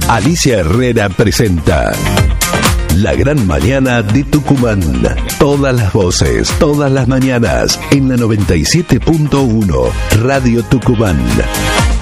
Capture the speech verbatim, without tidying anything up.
Alicia Herrera presenta La Gran Mañana de Tucumán. Todas las voces, todas las mañanas, en la noventa y siete punto uno Radio Tucumán.